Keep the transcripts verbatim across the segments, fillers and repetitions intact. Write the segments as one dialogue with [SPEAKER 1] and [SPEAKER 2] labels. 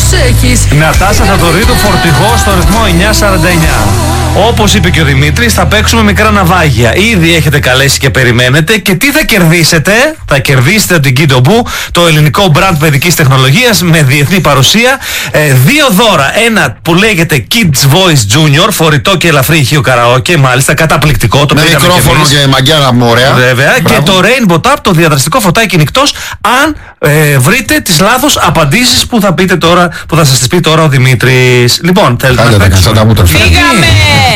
[SPEAKER 1] προσέχεις.
[SPEAKER 2] Νατάσα Θαδωρίδου, φορτηγό στο ρυθμό εννιά σαράντα εννιά. Όπως είπε και ο Δημήτρης, θα παίξουμε μικρά ναυάγια. Ήδη έχετε καλέσει και περιμένετε. Και τι θα κερδίσετε? Θα κερδίσετε την Kido Boo, το ελληνικό μπραντ παιδικής τεχνολογίας με διεθνή παρουσία. Ε, δύο δώρα. Ένα που λέγεται Kids Voice Junior, φορητό και ελαφρύ ηχείο καραόκε, μάλιστα καταπληκτικό. Το
[SPEAKER 3] με μικρόφωνο και, και μαγκιάρα μου, ωραία.
[SPEAKER 2] Βέβαια. Μπράβο. Και το Rainbow Tap, το διαδραστικό φωτάκι νυχτός, αν ε, βρείτε τις λάθος απαντήσεις που θα πείτε τώρα, που θα σας τις πει τώρα ο Δημήτρης. Λοιπόν, θέλετε
[SPEAKER 3] Άντε,
[SPEAKER 2] να παίξουμε?
[SPEAKER 1] Φύγαμε!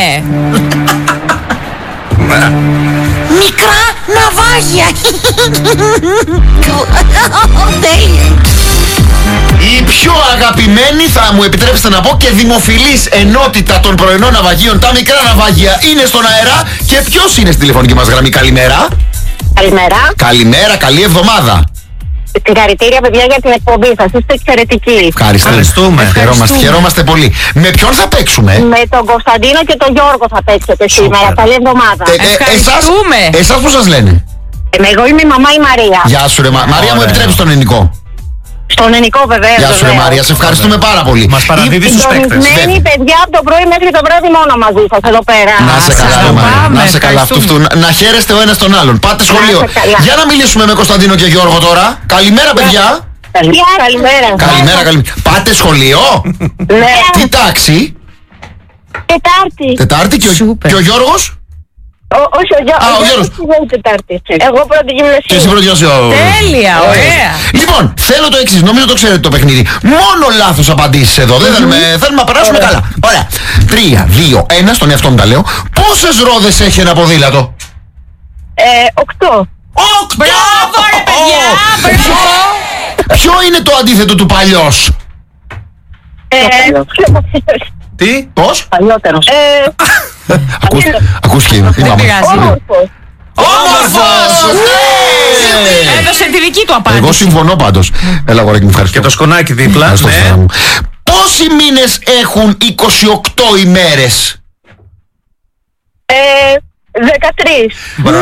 [SPEAKER 1] Μικρά ναυάγια.
[SPEAKER 3] Η πιο αγαπημένη, θα μου επιτρέψετε να πω, και δημοφιλής ενότητα των πρωινών ναυαγίων, τα μικρά ναυάγια, είναι στον αέρα. Και ποιος είναι στη τηλεφωνική μας γραμμή? Καλημέρα.
[SPEAKER 4] Καλημέρα.
[SPEAKER 3] Καλημέρα, καλή εβδομάδα.
[SPEAKER 4] Συγχαρητήρια, παιδιά, για την εκπομπή σας. Είστε εξαιρετικοί.
[SPEAKER 3] Ευχαριστούμε.
[SPEAKER 2] Ευχαριστούμε.
[SPEAKER 3] Χαιρόμαστε, χαιρόμαστε πολύ. Με ποιον θα παίξουμε?
[SPEAKER 4] Με τον Κωνσταντίνο και τον Γιώργο θα παίξετε σήμερα. Καλή εβδομάδα.
[SPEAKER 3] Ε, ε,
[SPEAKER 1] Ευχαριστούμε.
[SPEAKER 3] Εσάς, εσάς που σας λένε?
[SPEAKER 4] Ε, εγώ είμαι η μαμά η Μαρία.
[SPEAKER 3] Γεια σου ρε Μα... Μαρία, μου επιτρέψεις τον ελληνικό?
[SPEAKER 4] Στον ελληνικό βεβαίως.
[SPEAKER 3] Γεια σου ρε Μαρία, σε ευχαριστούμε πάρα πολύ.
[SPEAKER 2] Μας παραδίδει στους παίκτες.
[SPEAKER 4] Συντονισμένοι παιδιά από το πρωί μέχρι το βράδυ μόνο μαζί σας εδώ πέρα.
[SPEAKER 3] Να σε καλά, ρε Μαρία. Να σε καλά, αυτού, αυτού. Να χαίρεστε ο ένας τον άλλον. Πάτε σχολείο. Για να μιλήσουμε με Κωνσταντίνο και Γιώργο τώρα. Καλημέρα, παιδιά.
[SPEAKER 4] Καλημέρα.
[SPEAKER 3] Καλημέρα, καλημέρα. Πάτε σχολείο?
[SPEAKER 4] Ναι.
[SPEAKER 3] Τι τάξη?
[SPEAKER 4] Τετάρτη.
[SPEAKER 3] Τετάρτη και ο, και ο Γιώργος?
[SPEAKER 4] Ο- Όχι, ο Γιώργος.
[SPEAKER 3] Α, ο Γιώργος.
[SPEAKER 4] Δεν Τετάρτη. Εγώ πρώτη
[SPEAKER 3] Και εσύ
[SPEAKER 4] γυμνασίου.
[SPEAKER 3] πρώτη γυμνασίου.
[SPEAKER 1] Τέλεια, ωραία.
[SPEAKER 3] Λοιπόν, θέλω το εξής, νομίζω το ξέρετε το παιχνίδι. Μόνο λάθος απαντήσεις εδώ. Δεν θέλουμε, θέλουμε να περάσουμε καλά. Ωραία. Τρία, δύο, ένα, στον εαυτό μου τα λέω. Πόσες ρόδες έχει ένα ποδήλατο?
[SPEAKER 4] Ε, Οκτώ.
[SPEAKER 3] Οκτώ!
[SPEAKER 1] Μπράβο ρε παιδιά, μπράβο.
[SPEAKER 3] Ποιο είναι το αντίθετο του παλιός?
[SPEAKER 4] Ε,
[SPEAKER 2] Τι?
[SPEAKER 3] Πώς?
[SPEAKER 4] Παλιότερος. Ε,
[SPEAKER 3] Ακούς, ακούστηκε η
[SPEAKER 1] Δεν
[SPEAKER 3] μάμα.
[SPEAKER 1] πειράζει.
[SPEAKER 4] όμορφος.
[SPEAKER 3] Όμορφος! Ναι!
[SPEAKER 1] Έδωσε τη δική του
[SPEAKER 3] Εγώ
[SPEAKER 1] απάντηση.
[SPEAKER 3] συμφωνώ πάντως. Έλα αγοράκι μου, ευχαριστώ.
[SPEAKER 2] Και το σκονάκι δίπλα.
[SPEAKER 3] Ευχαριστώ,
[SPEAKER 2] Ναι.
[SPEAKER 3] Φράνα μου. Πόσοι μήνες έχουν είκοσι οκτώ ημέρες?
[SPEAKER 4] Ε, δεκατρείς.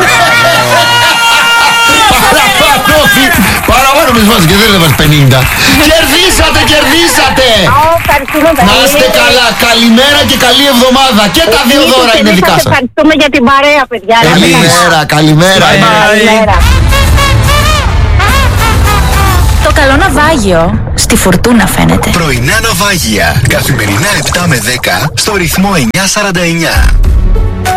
[SPEAKER 3] Παραπάνω, παραπάνω μες βάζει και δεν θα βάζει πενήντα. Κερδίσατε, κερδίσατε!
[SPEAKER 4] Ω, ευχαριστούμε πολύ.
[SPEAKER 3] Να είστε καλά, καλημέρα και καλή εβδομάδα. Και τα δύο
[SPEAKER 4] Επίσης,
[SPEAKER 3] δώρα
[SPEAKER 4] και
[SPEAKER 3] είναι
[SPEAKER 4] εμείς
[SPEAKER 3] δικά
[SPEAKER 4] σας
[SPEAKER 3] σας.
[SPEAKER 4] ευχαριστούμε για την παρέα, παιδιά. Να είστε καλά.
[SPEAKER 3] Καλημέρα, καλημέρα.
[SPEAKER 2] Bye bye.
[SPEAKER 4] Καλημέρα.
[SPEAKER 5] Το καλό ναυάγιο στη φουρτούνα φαίνεται.
[SPEAKER 6] Πρωινά ναυάγια. Καθημερινά επτά με δέκα στο ρυθμό εννιά σαράντα εννιά.